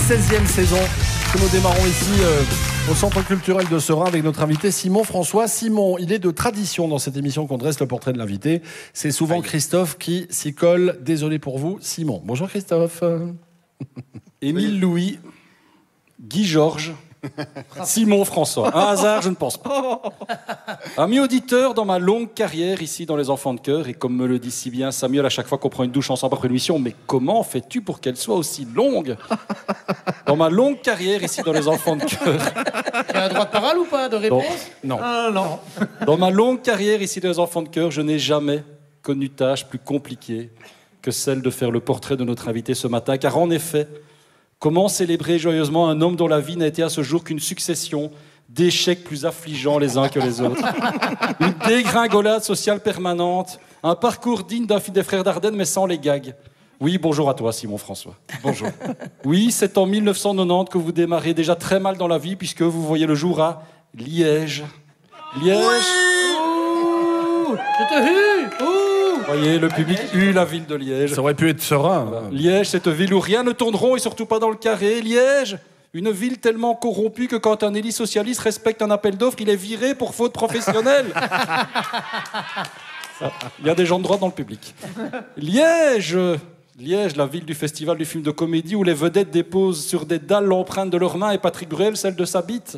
16e saison que nous démarrons ici au Centre culturel de Serein avec notre invité Simon François. Simon, il est de tradition dans cette émission qu'on dresse le portrait de l'invité. C'est souvent Christophe qui s'y colle. Désolé pour vous, Simon. Bonjour Christophe. Émile Louis, Guy Georges, Simon François. Un hasard, je ne pense pas. Amis auditeurs, dans ma longue carrière ici dans Les Enfants de Cœur, et comme me le dit si bien Samuel à chaque fois qu'on prend une douche ensemble après l'émission, mais comment fais-tu pour qu'elle soit aussi longue? Dans ma longue carrière ici dans Les Enfants de Cœur. Il y a un droit de parole ou pas, de réponse? Non. Non. Dans ma longue carrière ici dans Les Enfants de Cœur, je n'ai jamais connu tâche plus compliquée que celle de faire le portrait de notre invité ce matin, car en effet, comment célébrer joyeusement un homme dont la vie n'a été à ce jour qu'une succession d'échecs plus affligeants les uns que les autres? Une dégringolade sociale permanente, un parcours digne d'un film des frères Dardenne mais sans les gags. Oui, bonjour à toi Simon François. Bonjour. Oui, c'est en 1990 que vous démarrez déjà très mal dans la vie puisque vous voyez le jour à Liège. Liège. Ouh, je te hue. Ouh. Voyez, le public hue la ville de Liège. Ça aurait pu être Serein. Liège, cette ville où rien ne tourne rond et surtout pas dans le carré. Liège, une ville tellement corrompue que quand un élu socialiste respecte un appel d'offres, il est viré pour faute professionnelle. Il y a des gens de droite dans le public. Liège, la ville du festival du film de comédie où les vedettes déposent sur des dalles l'empreinte de leurs mains et Patrick Bruel celle de sa bite.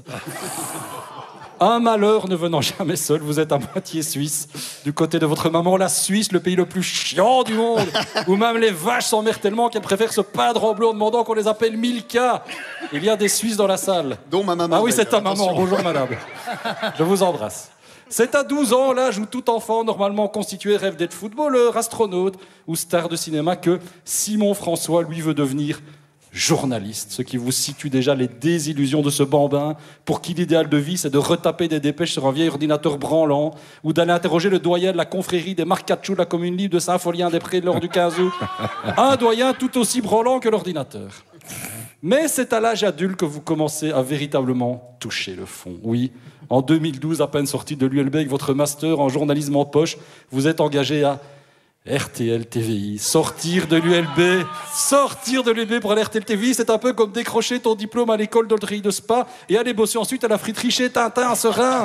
Un malheur ne venant jamais seul, vous êtes à moitié suisse. Du côté de votre maman, la Suisse, le pays le plus chiant du monde, où même les vaches s'emmerdent tellement qu'elles préfèrent se peindre en bleu en demandant qu'on les appelle Milka. Il y a des Suisses dans la salle. Dont ma maman. Ah oui, c'est ta Attention. maman. Bonjour madame. Je vous embrasse. C'est à 12 ans, l'âge où tout enfant normalement constitué rêve d'être footballeur, astronaute ou star de cinéma, que Simon François, lui, veut devenir journaliste, ce qui vous situe déjà les désillusions de ce bambin pour qui l'idéal de vie c'est de retaper des dépêches sur un vieil ordinateur branlant ou d'aller interroger le doyen de la confrérie des Marcachou de la commune libre de Saint-Folien-des-Prés lors du 15 août. Un doyen tout aussi branlant que l'ordinateur. Mais c'est à l'âge adulte que vous commencez à véritablement toucher le fond. Oui, en 2012, à peine sorti de l'ULB avec votre master en journalisme en poche, vous êtes engagé à RTL TVI, sortir de l'ULB pour aller RTL TVI, c'est un peu comme décrocher ton diplôme à l'école d'Audrey de Spa et aller bosser ensuite à la friterie chez Tintin à Serein.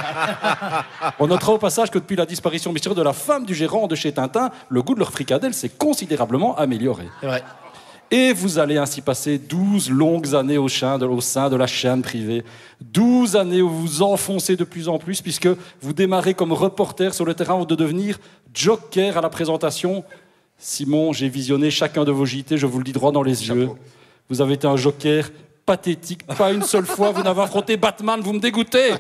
On notera au passage que depuis la disparition mystérieuse de la femme du gérant de chez Tintin, le goût de leur fricadelle s'est considérablement amélioré. C'est vrai. Et vous allez ainsi passer 12 longues années au sein de la chaîne privée. 12 années où vous vous enfoncez de plus en plus puisque vous démarrez comme reporter sur le terrain de devenir joker à la présentation. Simon, j'ai visionné chacun de vos JT, je vous le dis droit dans les yeux. Vous avez été un joker pathétique. Pas une seule fois, vous n'avez affronté Batman, vous me dégoûtez.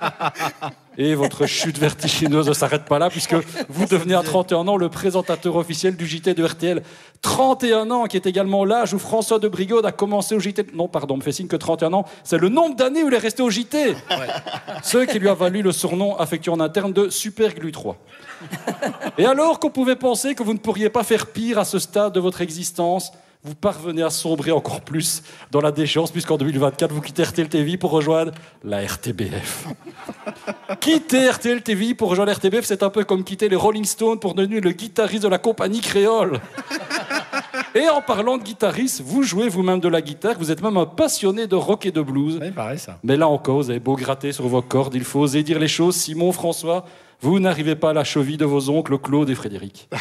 Et votre chute vertigineuse ne s'arrête pas là, puisque vous devenez à 31 ans le présentateur officiel du JT de RTL. 31 ans, qui est également l'âge où François de Brigode a commencé au JT. Non, pardon, me fait signe que 31 ans, c'est le nombre d'années où il est resté au JT. Ouais. Ce qui lui a valu le surnom affectueux en interne de Super Glu 3. Et alors qu'on pouvait penser que vous ne pourriez pas faire pire à ce stade de votre existence, vous parvenez à sombrer encore plus dans la déchéance, puisqu'en 2024, vous quittez RTL TV pour rejoindre la RTBF. Quitter RTL TV pour rejoindre la RTBF, c'est un peu comme quitter les Rolling Stones pour devenir le guitariste de la compagnie créole. Et en parlant de guitariste, vous jouez vous-même de la guitare, vous êtes même un passionné de rock et de blues. Oui, pareil ça. Mais là encore, vous avez beau gratter sur vos cordes, il faut oser dire les choses. Simon François, vous n'arrivez pas à la cheville de vos oncles Claude et Frédéric.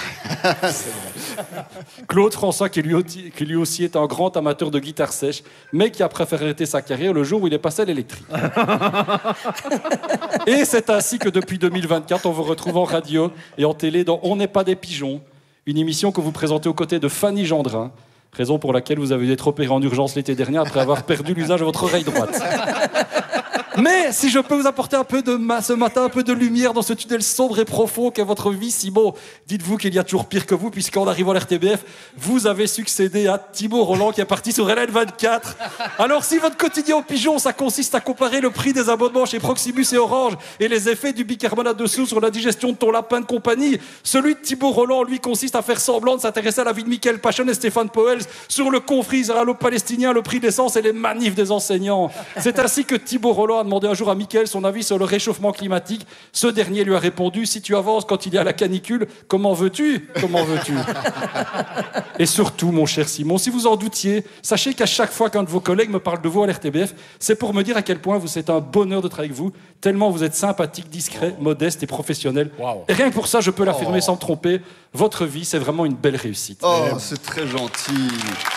Claude François, qui lui aussi est un grand amateur de guitare sèche, mais qui a préféré arrêter sa carrière le jour où il est passé à l'électrique. Et c'est ainsi que depuis 2024, on vous retrouve en radio et en télé dans On n'est pas des pigeons, une émission que vous présentez aux côtés de Fanny Gendrin, raison pour laquelle vous avez dû être opéré en urgence l'été dernier après avoir perdu l'usage de votre oreille droite. Mais si je peux vous apporter ce matin un peu de lumière dans ce tunnel sombre et profond qu'est votre vie, Simon, dites-vous qu'il y a toujours pire que vous, puisqu'en arrivant à l'RTBF, vous avez succédé à Thibaut Roland qui est parti sur LN24. Alors si votre quotidien au pigeon, ça consiste à comparer le prix des abonnements chez Proximus et Orange et les effets du bicarbonate de soude sur la digestion de ton lapin de compagnie, celui de Thibaut Roland, lui, consiste à faire semblant de s'intéresser à la vie de Michael Pachon et Stéphane Poels sur le conflit israélo-palestinien, le prix de l'essence et les manifs des enseignants. C'est ainsi que Thibaut Roland demandé un jour à Mickaël son avis sur le réchauffement climatique. Ce dernier lui a répondu, si tu avances quand il y a la canicule, comment veux-tu ? Comment veux-tu ? Et surtout, mon cher Simon, si vous en doutiez, sachez qu'à chaque fois qu'un de vos collègues me parle de vous à l'RTBF, c'est pour me dire à quel point c'est un bonheur de travailler avec vous, tellement vous êtes sympathique, discret, modeste et professionnel. Wow. Et rien que pour ça, je peux l'affirmer sans me tromper, votre vie, c'est vraiment une belle réussite. Oh, c'est très gentil.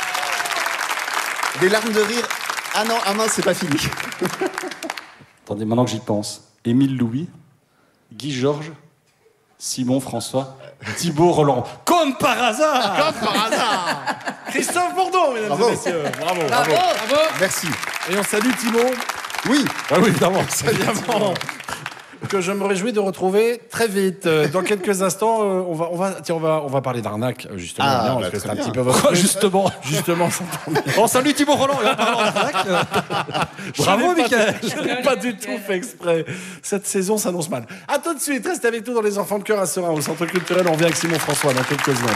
Des larmes de rire. Ah non, ah mince, c'est pas fini. Attendez, maintenant que j'y pense. Émile Louis, Guy Georges, Simon François, Thibaut Roland. Comme par hasard. Comme par hasard. Christophe Bourdon, mesdames Bravo. et messieurs. Bravo. Bravo, bravo. Merci. Et on salue Thibaut. Oui. Ah oui, évidemment. Évidemment. Que je me réjouis de retrouver très vite. Dans quelques instants, on va parler d'arnaque, justement. Ah, bien, bah, parce que très c'est un bien. petit peu votre... Justement. ça tombe bien. Oh, salut Thibaut Roland. Bravo, Mickaël. Je n'ai pas du tout fait exprès. Cette saison s'annonce mal. À tout de suite. Restez avec nous dans Les Enfants de Cœur à Serein, au Centre culturel. On vient avec Simon François dans quelques secondes.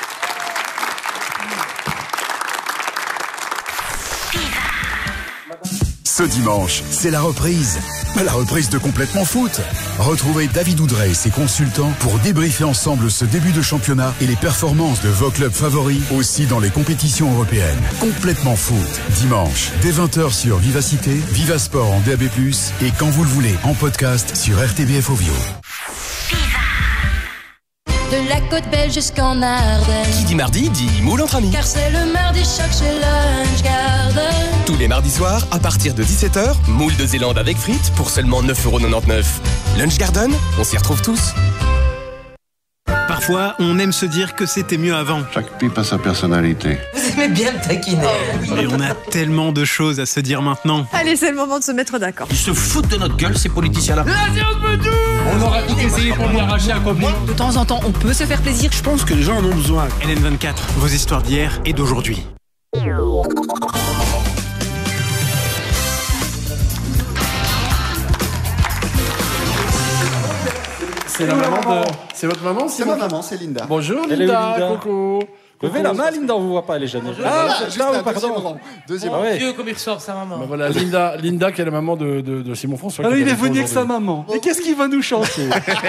Ce dimanche, c'est la reprise. La reprise de Complètement Foot. Retrouvez David Oudrey et ses consultants pour débriefer ensemble ce début de championnat et les performances de vos clubs favoris aussi dans les compétitions européennes. Complètement Foot. Dimanche, dès 20h sur Vivacité, Vivasport en DAB+, et quand vous le voulez, en podcast sur RTBF Ovio. De la côte belge jusqu'en Ardenne. Qui dit mardi dit moule entre amis. Car c'est le mardi choc chez Lunch Garden. Tous les mardis soirs, à partir de 17h, moule de Zélande avec frites pour seulement 9,99 €. Lunch Garden, on s'y retrouve tous. Parfois, on aime se dire que c'était mieux avant. Chaque pipe a sa personnalité. Vous aimez bien me taquiner. Mais on a tellement de choses à se dire maintenant. Allez, c'est le moment de se mettre d'accord. Ils se foutent de notre gueule, ces politiciens-là. On aura tout essayé pour lui arracher un copain. De temps en temps, on peut se faire plaisir. Je pense que les gens en ont besoin. LN24, vos histoires d'hier et d'aujourd'hui. C'est la maman de... C'est votre maman, C'est ma maman, c'est Linda. Bonjour Elle est où, Linda. Linda Coucou. Levez la main, Linda, on vous voit pas, elle est gênée. Voilà, c'est juste là, la pardon. deuxième rang. Deuxième Ah rang. ouais. Dieu, comme il ressort sa maman. Bah voilà, Linda qui est la maman de Simon François. Alors, qui il est avec nous venu avec sa aujourd'hui. maman. Et qu'est-ce qu'il va nous chanter?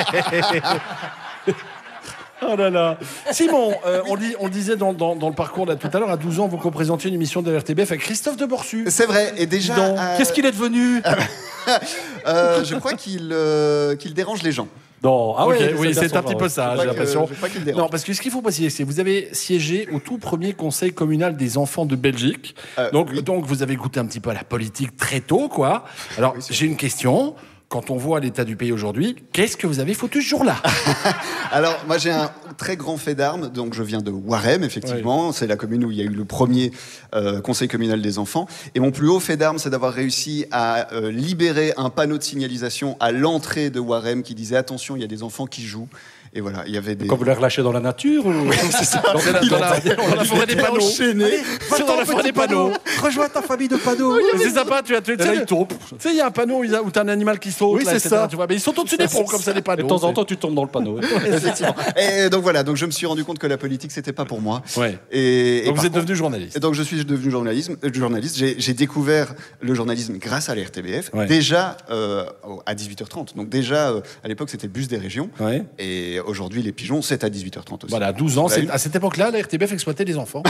Oh là là. Simon, on disait dans le parcours là tout à l'heure, à 12 ans, vous co-présentiez une émission de la RTBF avec Christophe de Borsu. C'est vrai, et déjà... Donc, Qu'est-ce qu'il est devenu? Je crois qu'il dérange les gens. Non, ah Ok, ouais, oui, c'est bien un petit peu ça, Je j'ai crois l'impression. je crois qu'il dérange. Non, parce que ce qu'il faut préciser, c'est que vous avez siégé au tout premier conseil communal des enfants de Belgique. Donc vous avez goûté un petit peu à la politique très tôt, quoi. Alors, j'ai une question. Quand on voit l'état du pays aujourd'hui, qu'est-ce que vous avez foutu ce jour-là? Alors, moi, j'ai un très grand fait d'armes. Donc, je viens de Warem, effectivement. C'est la commune où il y a eu le premier conseil communal des enfants. Et mon plus haut fait d'armes, c'est d'avoir réussi à libérer un panneau de signalisation à l'entrée de Warem qui disait « Attention, il y a des enfants qui jouent ». Et voilà, il y avait des... Quand vous les relâchez dans la nature ou... C'est ça. Dans la forêt des panneaux. C'est dans la forêt des panneaux. Rejoins ta famille de panneaux. C'est sympa, tu sais, là, il tombe. tu sais, il y a un panneau où t'as un animal qui saute. Oui, là, c'est etc., ça. Tu vois, mais ils sont au-dessus des ponts, comme ça, les Et panneaux. de temps en temps, tu tombes dans le panneau. Effectivement. Et donc voilà, donc je me suis rendu compte que la politique, c'était pas pour moi. Ouais. Et Donc par vous êtes contre- devenu journaliste. Et donc je suis devenu journaliste. J'ai découvert le journalisme grâce à la RTBF, Ouais. déjà à 18h30. Donc déjà, à l'époque, c'était le bus des régions. Ouais. Et aujourd'hui, les pigeons, c'est à 18h30 aussi. Voilà, 12 ans. Bah, À cette époque-là, la RTBF exploitait les enfants.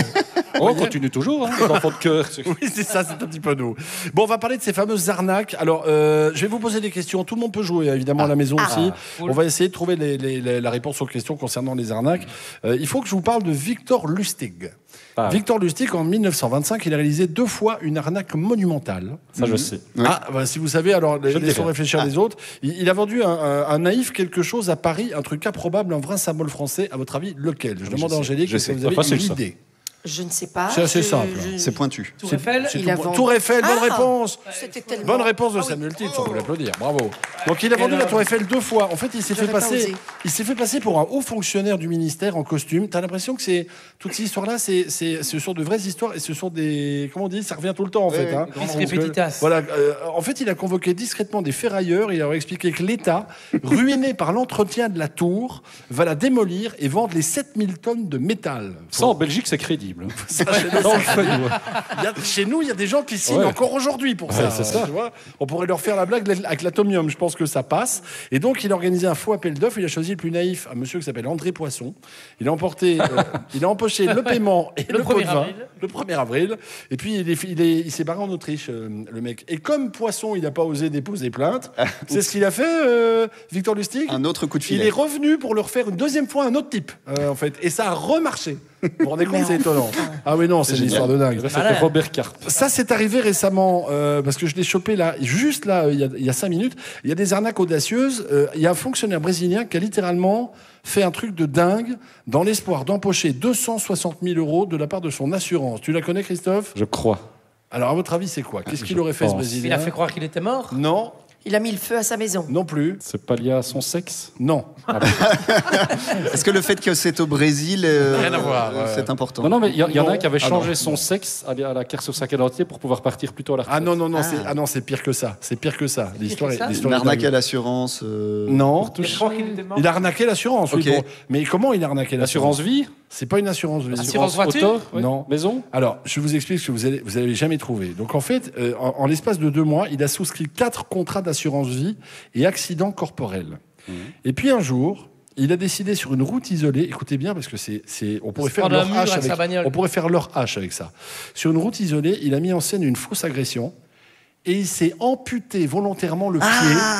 On continue toujours, hein, les enfants de cœur. Oui, c'est ça, c'est un petit peu nous. Bon, on va parler de ces fameuses arnaques. Alors, je vais vous poser des questions. Tout le monde peut jouer, évidemment, à la maison aussi. On va essayer de trouver la réponse aux questions concernant les arnaques. Il faut que je vous parle de Victor Lustig. Ah. Victor Lustig, en 1925, il a réalisé 2 fois une arnaque monumentale. Ça, je sais. Ouais. Ah, bah, si vous savez, alors Je laissons dirai. réfléchir les autres. Il a vendu un naïf quelque chose à Paris, un truc improbable, un vrai symbole français. À votre avis, lequel? Je demande à Angélique, Je est-ce que sais. vous avez C'est facile, une ça. idée? Je ne sais pas. C'est assez simple. C'est pointu. Tour Eiffel. C'est Il tout a bon. vendu- Tour Eiffel, bonne Ah, réponse. C'était tellement... Bonne réponse de Samuel Tietz, on peut l'applaudir, bravo. Donc il a vendu la Tour Eiffel 2 fois. En fait, il s'est fait J'aurais pas osé. passer pour un haut fonctionnaire du ministère en costume. T'as l'impression que c'est toutes ces histoires-là, ce sont de vraies histoires et ce sont des, comment on dit, ça revient tout le temps en fait. Hein. Bis repetitas. Voilà. En fait, il a convoqué discrètement des ferrailleurs. Il leur a expliqué que l'État, ruiné par l'entretien de la tour, va la démolir et vendre les 7000 tonnes de métal. Ça, en Belgique, c'est crédible. possible. Ça, chez nous, Non, on le fait, nous. Chez nous, il y a des gens qui signent Ouais. encore aujourd'hui pour ça. Ouais, c'est ça. Tu vois, on pourrait leur faire la blague avec l'atomium. Je pense que ça passe. Et donc, il a organisé un faux appel d'offres. Il a choisi le plus naïf, un monsieur qui s'appelle André Poisson. Il a empoché le paiement et le pot de vin le 1er avril. Et puis, il s'est barré en Autriche, le mec. Et comme Poisson, il n'a pas osé déposer plainte, c'est ce qu'il a fait, Victor Lustig. Un autre coup de filet. Il est revenu pour le refaire une deuxième fois un autre type, en fait. Et ça a remarché. Vous vous rendez compte, c'est étonnant. Ah oui, non, c'est une histoire de dingue. C'était Robert Karp. Ça, c'est arrivé récemment, parce que je l'ai chopé là, juste là, il y a 5 minutes. Il y a des arnaques audacieuses. Il y a un fonctionnaire brésilien qui a littéralement fait un truc de dingue dans l'espoir d'empocher 260 000 € de la part de son assurance. Tu la connais, Christophe? Je crois. Alors, à votre avis, c'est quoi? Qu'est-ce qu'il aurait fait, ce Brésilien? Il a fait croire qu'il était mort? Non. Il a mis le feu à sa maison. Non plus. C'est pas lié à son sexe? Non. Est-ce que le fait que c'est au Brésil, Rien à voir, c'est important? Non, mais il y en a un qui avait Ah, changé non. son sexe à la carte sur sa carte d'identité pour pouvoir partir plus tôt à la retraite. Ah non, c'est pire que ça. C'est pire que ça. L'histoire est Une arnaque dingue. à l'assurance. Non. Je crois qu'il était mort. Il a arnaqué l'assurance. oui, Ok. bon. Mais comment il a arnaqué l'assurance? Assurance vie? C'est pas une assurance vie. Assurance voiture? auto? Oui. Non. Maison? Alors, je vous explique ce que vous allez jamais trouver. Donc, en fait, en l'espace de 2 mois, il a souscrit 4 contrats d'assurance vie et accidents corporels. Et puis, un jour, il a décidé sur une route isolée, écoutez bien, parce que on pourrait faire prendre un leur mur hache avec sa bagnole. on pourrait faire leur hache avec ça. Sur une route isolée, il a mis en scène une fausse agression et il s'est amputé volontairement le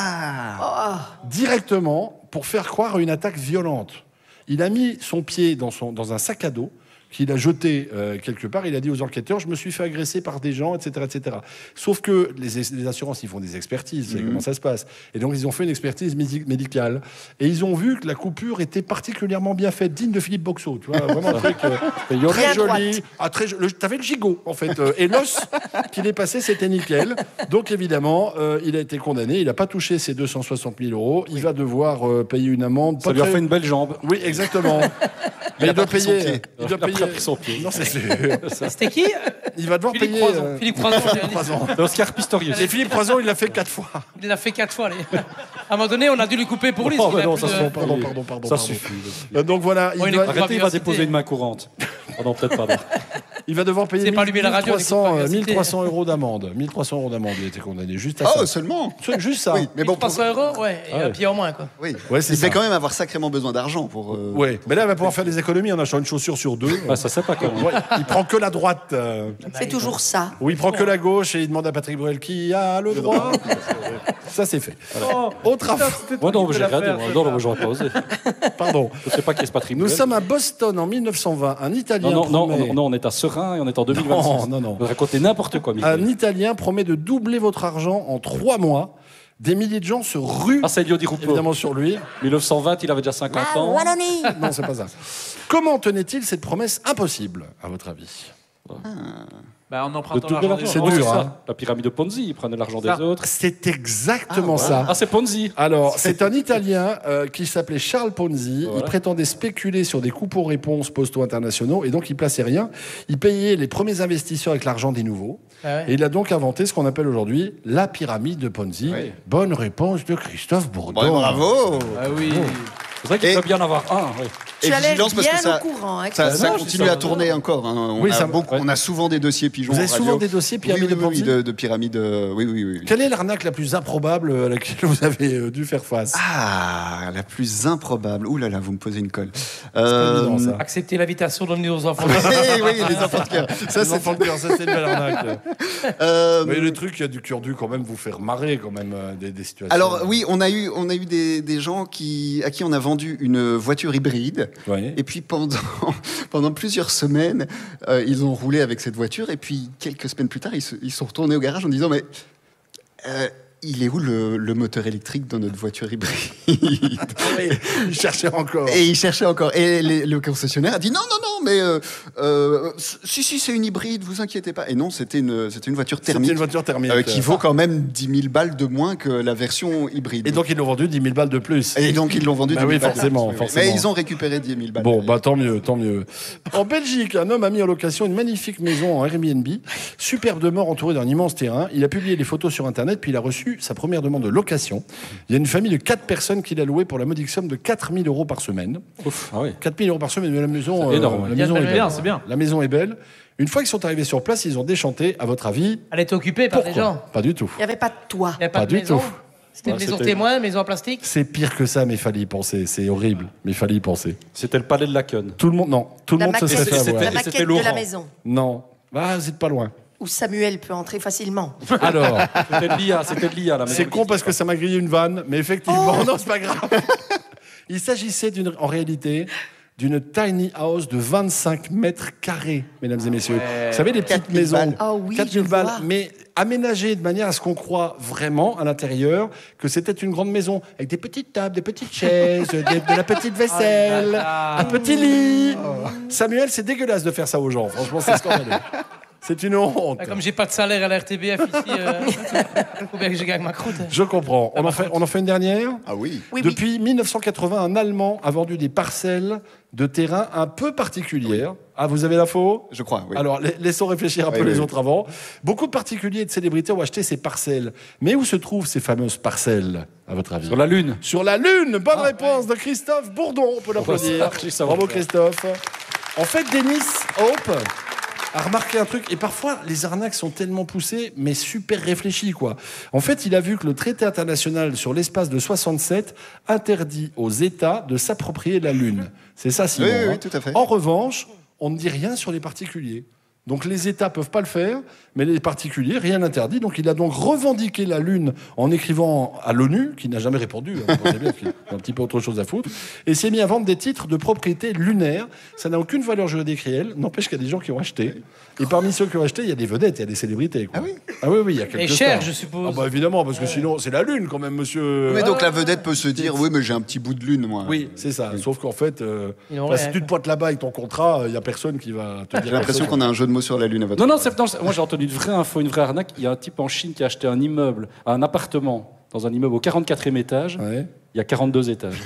pied directement pour faire croire à une attaque violente. Il a mis son pied dans un sac à dos qu'il a jeté quelque part. Il a dit aux enquêteurs, je me suis fait agresser par des gens, etc. etc. Sauf que les assurances, ils font des expertises, vous savez comment ça se passe. Et donc, ils ont fait une expertise médicale. Et ils ont vu que la coupure était particulièrement bien faite, digne de Philippe Boxeau. Tu vois, vraiment un truc très joli. T'avais le gigot, en fait. Et l'os qu'il est passé, c'était nickel. Donc, évidemment, il a été condamné. Il n'a pas touché ses 260 000 €. Il va devoir payer une amende. Ça lui a fait une belle jambe. Oui, exactement. Mais il doit payer. Il doit payer. Son pied. Non, c'est sûr. C'était qui? Il va devoir Philippe payer. Croison. Philippe Croison. C'est Oscar Pistorius. Et Philippe Croison, il l'a fait 4 fois. Il l'a fait 4 fois. À un moment donné, on a dû lui couper pour lui. Oh, parce qu'il mais non, a plus ça de- suffit. Pardon. Ça suffit. Donc voilà, Ouais, Arrêtez, il va citer. déposer une main courante. Oh non, peut-être pas. non. il va devoir payer C'est pas allumé la radio, on écoute pas 1300 € d'amende. 1300 € d'amende, il a été condamné juste à Oh, ça. seulement. Juste ça. Oui, mais bon, 300 €, ouais, et un pied en moins, quoi. oui. Ouais, c'est Il ça. devait quand même avoir sacrément besoin d'argent pour. Ouais, mais là, il va pouvoir faire des économies en achetant une chaussure sur 2. Ah, ça, c'est pas comment. Ouais, il prend que la droite. C'est toujours ça. Ou il prend que la gauche et il demande à Patrick Bruel qui a le droit. Ça, c'est fait. Autre affaire. Moi, non, j'ai regardé. Non, j'aurais pas osé. Pardon. Je sais pas qui est ce Patrick Nous Bruel. sommes à Boston en 1920. Un Italien promet... Non, on est à Serein et on est en 2026. Non. Vous racontez n'importe quoi, Michael. Un Italien promet de doubler votre argent en 3 mois. Des milliers de gens se ruent Ah, c'est Elio Di Rupo. évidemment sur lui. 1920, il avait déjà 50 ans. Non, c'est pas ça. Comment tenait-il cette promesse impossible, à votre avis? Bah, en De empruntant doubler l'argent des l'argent. gens. C'est Ouais, dur, ça. hein. La pyramide de Ponzi, il prenait l'argent des Ça. autres. C'est exactement ça. Ah, c'est Ponzi. Alors, c'est un Italien qui s'appelait Charles Ponzi. Voilà. Il prétendait spéculer sur des coûts pour réponse postaux internationaux et donc il plaçait rien. Il payait les premiers investisseurs avec l'argent des nouveaux. Ah ouais. Et il a donc inventé ce qu'on appelle aujourd'hui la pyramide de Ponzi. Oui. Bonne réponse de Christophe Bourdon. Bon, bravo. Ah oui. C'est vrai qu'il Et- peut bien en avoir un. Oui. Tu as l'air vigilance parce que bien ça- au courant. Hein, Ça Christophe. continue à tourner encore. Hein. Oui, ça- ouais. On a souvent des dossiers pigeons. Vous avez en radio. souvent des dossiers pyramide oui, de oui, Ponzi de pyramide. Oui. Quelle est l'arnaque la plus improbable à laquelle vous avez dû faire face? Ah, la plus improbable. Ouh là là, vous me posez une colle. pas évident, ça. Accepter l'invitation d'emmener aux enfants. oui, les enfants de cœur. Ça, Les enfants de cœur, ça c'est une belle arnaque. Euh, Mais le truc, il y a du cœur dû quand même vous faire marrer quand même des situations. Alors oui, on a eu des gens à qui on a vendu une voiture hybride. Ouais. Et puis pendant plusieurs semaines, ils ont roulé avec cette voiture. Et puis quelques semaines plus tard, ils sont retournés au garage en disant mais il est où le moteur électrique dans notre voiture hybride? Ils cherchaient encore. Et ils cherchaient encore. Et le concessionnaire a dit non, mais si, c'est une hybride, vous inquiétez pas. Et non, c'était une voiture thermique. C'était une voiture thermique. Qui vaut quand même 10 000 balles de moins que la version hybride. Et donc ils l'ont vendu 10 000 balles de plus. Et donc ils l'ont vendu Bah 10 000 oui, balles. forcément, Oui. forcément. Mais ils ont récupéré 10 000 balles. Bon, bah tant mieux, tant mieux. En Belgique, un homme a mis en location une magnifique maison en Airbnb, superbement entourée d'un immense terrain. Il a publié les photos sur Internet, puis il a reçu sa première demande de location. Il y a une famille de 4 personnes qui l'a loué pour la modique somme de 4 000 € par semaine. Ouf, ah oui. 4 000 € par semaine, mais la maison, C'est énorme, La maison est belle. C'est bien. La maison est belle. Une fois qu'ils sont arrivés sur place, ils ont déchanté. À votre avis, Elle était occupée par des pourquoi gens. Pas du tout. Il n'y avait pas de toit. Il n'y avait pas Pas de du maison. tout. C'était une Ouais, maison c'était- témoin, maison en plastique. C'est pire que ça, mais il fallait y penser. C'est horrible, mais il fallait y penser. C'était le palais de la Conne. Tout le monde, non. Tout le La monde se maquette, serait fait avoir. la C'était maquette de Laurent. la maison. Non. Ah, vous êtes pas loin. Où Samuel peut entrer facilement. Alors, C'était de l'IA, la maison. c'est con parce que ça m'a grillé une vanne, mais effectivement, non, c'est pas grave. Il s'agissait en réalité d'une tiny house de 25 mètres carrés, mesdames et messieurs. Vous savez, les petites 4000 maisons, balles. Ah oui, 4000 je balles, vois. mais aménagées de manière à ce qu'on croit vraiment à l'intérieur que c'était une grande maison avec des petites tables, des petites chaises, de la petite vaisselle, un petit lit. Samuel, c'est dégueulasse de faire ça aux gens. Franchement, c'est scandaleux. C'est une honte. Ah, comme j'ai pas de salaire à la RTBF ici, faut bien que je gagne ma croûte. Je comprends. On en fait une dernière. Ah oui. Oui, oui. Depuis 1980, un Allemand a vendu des parcelles de terrain un peu particulières. Ah, vous avez l'info ? Je crois, oui. Alors, laissons réfléchir un Oui, peu oui, les oui. autres avant. Beaucoup de particuliers et de célébrités ont acheté ces parcelles. Mais où se trouvent ces fameuses parcelles, à votre avis ? Sur la Lune. Sur la Lune. Bonne réponse de Christophe Bourdon. On peut l'applaudir. ça va Bravo faire. Christophe. En fait, Dennis Hope a remarqué un truc, et parfois les arnaques sont tellement poussées, mais super réfléchies, quoi. En fait, il a vu que le traité international sur l'espace de 67 interdit aux États de s'approprier la Lune. C'est ça, Simon. Oui, oui, hein. oui, tout à fait. En revanche, on ne dit rien sur les particuliers. Donc les États peuvent pas le faire, mais les particuliers, rien n'interdit. Donc il a donc revendiqué la Lune en écrivant à l'ONU, qui n'a jamais répondu, hein, vous pensez bien qu'il a un petit peu autre chose à foutre, et s'est mis à vendre des titres de propriété lunaire. Ça n'a aucune valeur juridique réelle, n'empêche qu'il y a des gens qui ont acheté. Et parmi ceux qui ont acheté, il y a des vedettes, il y a des célébrités. Quoi. Ah oui, il y a quelques Et cher, stars. je suppose. Ah bah évidemment, parce que sinon, c'est la Lune quand même, monsieur. Mais donc la vedette peut se dire, oui, mais j'ai un petit bout de lune, moi. Oui, c'est ça. Sauf qu'en fait, Ils ont bah, rien, si tu te quoi. pointes là-bas avec ton contrat, il n'y a personne qui va te dire. J'ai l'impression qu'on a un jeu de mots sur la lune à votre. Non, moi j'ai entendu une vraie info, une vraie arnaque. Il y a un type en Chine qui a acheté un immeuble, un appartement, dans un immeuble au 44e étage. Ouais. Il y a 42 étages.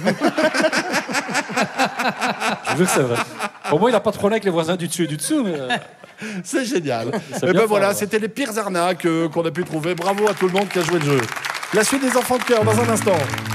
Je veux que c'est vrai. Au moins, il n'a pas de problème avec les voisins du dessus et du dessous, mais... C'est génial. C'est Et bien ben fort, voilà, ouais. c'était les pires arnaques qu'on a pu trouver. Bravo à tout le monde qui a joué le jeu. La suite des enfants de cœur dans un instant.